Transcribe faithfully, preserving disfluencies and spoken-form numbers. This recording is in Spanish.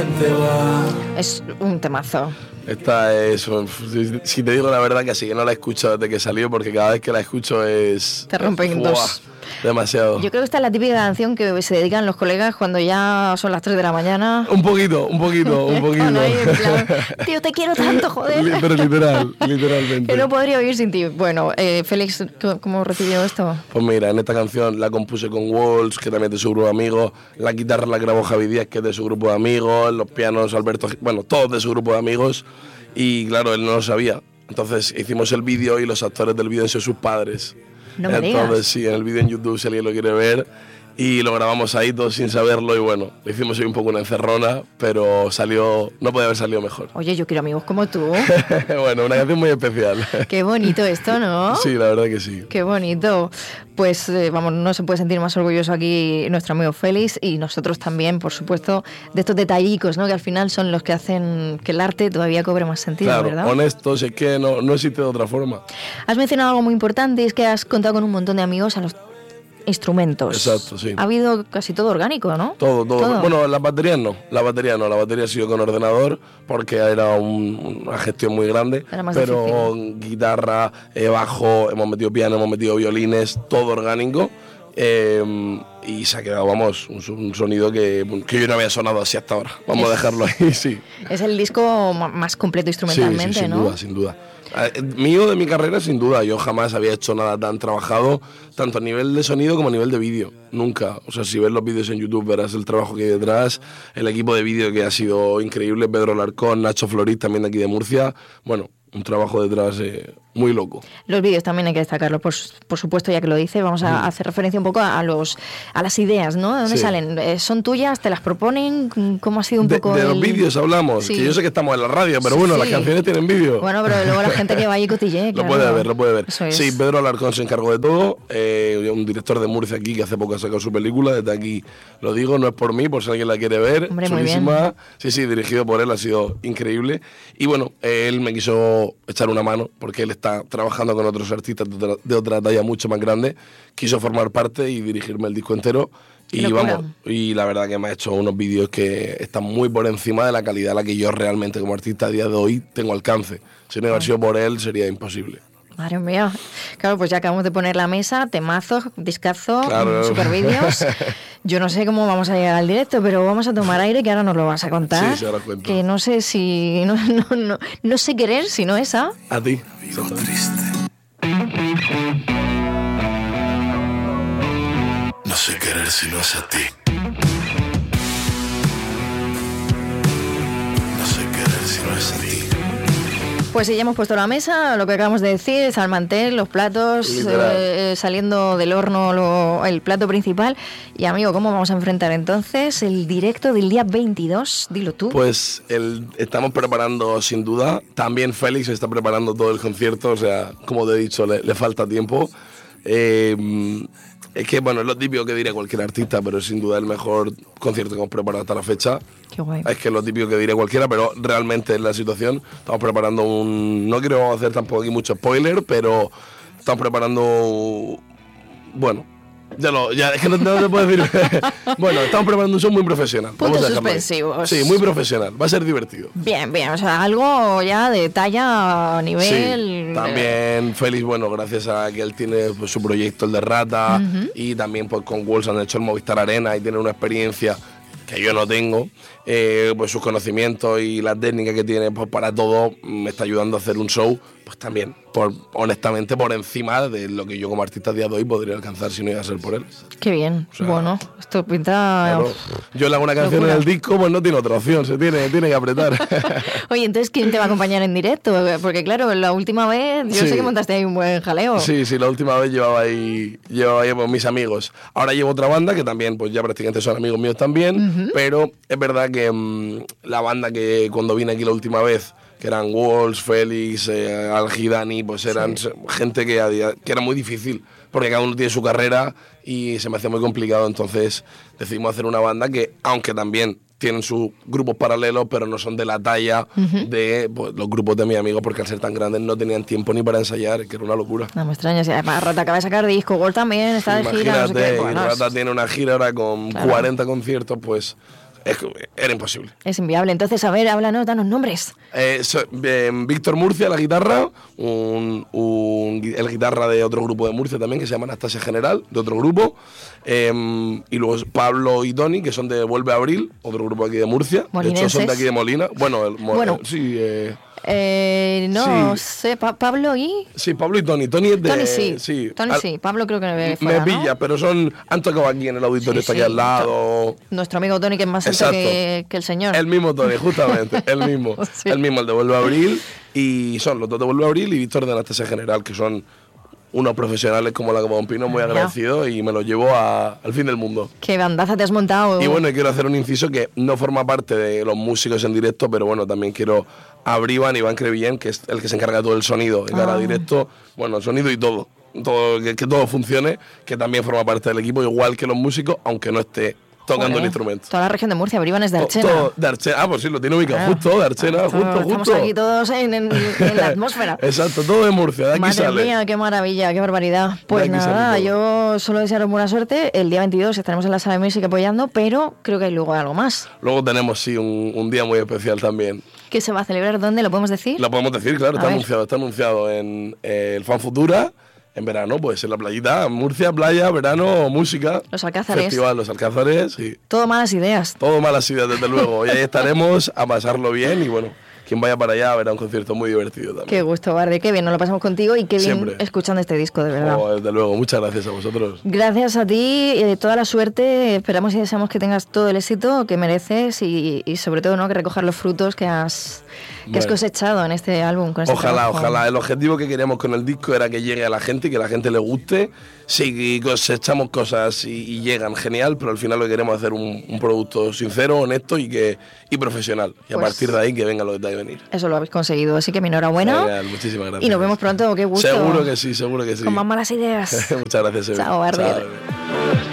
gente va. Es un temazo. Esta es, si te digo la verdad, que así que no la he escuchado desde que salió, porque cada vez que la escucho es... Te rompen en dos. Demasiado. Yo creo que esta es la típica canción que se dedican los colegas cuando ya son las tres de la mañana. Un poquito, un poquito, un poquito. Bueno, ahí en plan, tío, te quiero tanto, joder. Pero literal, literalmente. Que no podría vivir sin ti. Bueno, eh, Félix, ¿cómo recibió esto? Pues mira, en esta canción la compuse con Walls, que también es de su grupo de amigos. La guitarra la grabó Javi Díaz, que es de su grupo de amigos. Los pianos, Alberto, bueno, todos de su grupo de amigos. Y claro, él no lo sabía. Entonces hicimos el vídeo y los actores del vídeo han sido sus padres. No me Entonces digas. sí, en el vídeo en YouTube si alguien lo quiere ver. Y lo grabamos ahí todos sin saberlo y bueno, le hicimos ahí un poco una encerrona, pero salió, no podía haber salido mejor. Oye, yo quiero amigos como tú. Bueno, una canción muy especial. Qué bonito esto, ¿no? Sí, la verdad que sí. Qué bonito. Pues eh, vamos, no se puede sentir más orgulloso aquí nuestro amigo Félix y nosotros también, por supuesto, de estos detallicos, ¿no? Que al final son los que hacen que el arte todavía cobre más sentido, claro, ¿verdad? Honestos, es que no, no existe de otra forma. Has mencionado algo muy importante y es que has contado con un montón de amigos a los instrumentos. Exacto, sí. Ha habido casi todo orgánico, ¿no? Todo, todo, Todo. Bueno, las baterías no. La batería no. La batería ha sido con ordenador porque era un- una gestión muy grande. Era más pero difícil. guitarra, eh, bajo, hemos metido piano, hemos metido violines, todo orgánico. Eh, y se ha quedado, vamos, un, un sonido que, que yo no había sonado así hasta ahora. Vamos a dejarlo ahí, sí. Es el disco ma- más completo instrumentalmente, sí, sí, sin ¿no? duda, sin duda. Eh, Mío de mi carrera, sin duda. Yo jamás había hecho nada tan trabajado, tanto a nivel de sonido como a nivel de vídeo. Nunca. O sea, si ves los vídeos en YouTube, verás el trabajo que hay detrás, el equipo de vídeo que ha sido increíble, Pedro Larcón, Nacho Florís, también de aquí de Murcia. Bueno, un trabajo detrás eh, muy loco. Los vídeos también hay que destacarlos, por, por supuesto, ya que lo dice. Vamos a Mm. hacer referencia un poco a los a las ideas, ¿no? ¿De dónde Sí. salen? Eh, ¿Son tuyas? ¿Te las proponen? ¿Cómo ha sido un De, poco de los el- vídeos hablamos, Sí. que yo sé que estamos en la radio, pero Sí, bueno, sí. las canciones tienen vídeo. Bueno, pero luego la gente que vaya y cotille, Lo claro. puede ver, lo puede ver. Eso es. Sí, Pedro Alarcón se encargó de todo, eh, un director de Murcia aquí que hace poco ha sacado su película, desde aquí lo digo, no es por mí, por si alguien la quiere ver. Hombre, muy Chulísima. bien. Sí, sí, dirigido por él, ha sido increíble. Y bueno, eh, él me quiso echar una mano, porque él está trabajando con otros artistas de otra, de otra talla mucho más grande, quiso formar parte y dirigirme el disco entero. Qué Y locura. vamos, y la verdad que me ha hecho unos vídeos que están muy por encima de la calidad a la que yo realmente como artista a día de hoy tengo alcance. Si no hubiera sido por él sería imposible. Madre mía. Claro, pues ya acabamos de poner la mesa, temazos, discazo, Claro. mm, super vídeos. Yo no sé cómo vamos a llegar al directo, pero vamos a tomar aire que ahora nos lo vas a contar. Sí, sí, ahora cuento. Que no sé si... No, no, no, no sé querer si no esa. A ti. Vivo triste. No sé querer si no es a ti. No sé querer si no es a ti. Pues sí, ya hemos puesto la mesa, lo que acabamos de decir, salmantel, los platos, Literal. eh, saliendo del horno lo- el plato principal. Y amigo, ¿cómo vamos a enfrentar entonces el directo del día veintidós? Dilo tú. Pues el, estamos preparando sin duda. También Félix está preparando todo el concierto. O sea, como te he dicho, le, le falta tiempo. Eh, es que, bueno, es lo típico que diría cualquier artista, pero es sin duda el mejor concierto que hemos preparado hasta la fecha. Qué guay. Es que es lo típico que diría cualquiera, pero realmente es la situación. Estamos preparando un... No quiero hacer tampoco aquí mucho spoiler, pero estamos preparando... Bueno, ya lo... Ya, es que no, no te puedo decir... Bueno, estamos preparando un show muy profesional. Puntos Vamos a dejarlo ahí. suspensivos. Sí, muy profesional. Va a ser divertido. Bien, bien, o sea, algo ya de talla a nivel... Sí, también Félix, bueno, gracias a que él tiene pues, su proyecto, el de Rata, y también pues con Walls han hecho el Movistar Arena y tienen una experiencia que yo no tengo, eh, pues sus conocimientos y la técnica que tiene pues para todo me está ayudando a hacer un show, pues también, por, honestamente, por encima de lo que yo como artista a día de hoy podría alcanzar si no iba a ser por él. Qué bien, sea, bueno, esto pinta... Claro, yo le hago una canción locura. en el disco, pues no tiene otra opción, se tiene, tiene que apretar. Oye, entonces, ¿quién te va a acompañar en directo? Porque claro, la última vez yo Sí. sé que montaste ahí un buen jaleo. Sí, sí, la última vez llevaba ahí, llevaba ahí pues, mis amigos. Ahora llevo otra banda que también, pues ya prácticamente son amigos míos también, pero es verdad que mmm, la banda que cuando vine aquí la última vez, que eran Walls, Félix, eh, Algi, Dani, pues eran Sí. gente que, a día- que era muy difícil, porque cada uno tiene su carrera y se me hacía muy complicado, entonces decidimos hacer una banda que, aunque también tienen sus grupos paralelos, pero no son de la talla de pues, los grupos de mis amigos, porque al ser tan grandes no tenían tiempo ni para ensayar, que era una locura. No me extraña, si además Rata acaba de sacar disco, Gol también está de gira, no sé Imagínate, qué. y Bueno, Rata es- tiene una gira ahora con Claro. cuarenta conciertos, pues es, era imposible. Es inviable. Entonces, a ver, háblanos, danos nombres. Eh, so, eh, Víctor Murcia, la guitarra, un, un, el guitarra de otro grupo de Murcia también, que se llama Anastasia General, de otro grupo. Eh, y luego Pablo y Tony, que son de Vuelve a Abril, otro grupo aquí de Murcia. Molinenses. De hecho, son de aquí de Molina. Bueno, el, bueno. Eh, sí... Eh, Eh, no sí. sé, pa Pablo y... Sí, Pablo y Tony. Tony es de... Tony sí, sí. Tony Al, sí. Pablo creo que me fuera, Me pilla, ¿no? Pero son han tocado aquí en el auditorio, sí, está sí. aquí al lado. Nuestro amigo Tony, que es más alto que, que el señor. El mismo Tony, justamente, el mismo. Sí. El mismo, el de Vuelve a Abril. Y son los dos de Vuelve a Abril y Víctor de Anastasia General, que son unos profesionales como la Coma Don Pino, muy agradecidos, y me los llevó a, al fin del mundo. ¿Qué bandaza te has montado? Y bueno, quiero hacer un inciso que no forma parte de los músicos en directo, pero bueno, también quiero abrir a Iván Crevillén, que es el que se encarga de todo el sonido, en cada ah. directo, bueno, el sonido y todo, todo que, que todo funcione, que también forma parte del equipo, igual que los músicos, aunque no esté tocando Joder, el instrumento. Toda la región de Murcia, Bribán es de Archena. Todo, de Archena. Ah, pues sí, lo tiene ubicado ah, justo, de Archena, ah, justo, estamos justo. aquí todos en, en, en la atmósfera. Exacto, todo de Murcia, de aquí Madre sale. Madre mía, qué maravilla, qué barbaridad. Pues nada, yo solo desearos buena suerte. El día veintidós estaremos en la Sala de Music apoyando, pero creo que hay luego algo más. Luego tenemos, sí, un, un día muy especial también. ¿Qué se va a celebrar? ¿Dónde? ¿Lo podemos decir? Lo podemos decir, claro, a está ver. anunciado, está anunciado en eh, el Fan Futura. En verano, pues en la playita, Murcia, playa, verano, música. Los Alcázares. Festival, Los Alcázares, sí. Todo malas ideas. Todo malas ideas, desde luego. Y ahí estaremos a pasarlo bien y bueno, quien vaya para allá verá un concierto muy divertido también. Qué gusto, Barde, qué bien nos lo pasamos contigo y qué bien Siempre. escuchando este disco, de verdad. Oh, desde luego, muchas gracias a vosotros. Gracias a ti, eh, toda la suerte, esperamos y deseamos que tengas todo el éxito que mereces y, y sobre todo, ¿no?, que recojas los frutos que has... que bueno. has cosechado en este álbum. Con este ojalá, trabajo. ojalá. El objetivo que queríamos con el disco era que llegue a la gente y que la gente le guste. Sí, cosechamos cosas y, y llegan, genial, pero al final lo que queremos es hacer un, un producto sincero, honesto y que y profesional. Y pues, a partir de ahí que venga lo que tenga que venir. Eso lo habéis conseguido, así que mi enhorabuena. Genial, muchísimas gracias. Y nos vemos pronto, qué gusto. Seguro que sí, seguro que sí. Con más malas ideas. Muchas gracias, Evi. Chao, Bardet.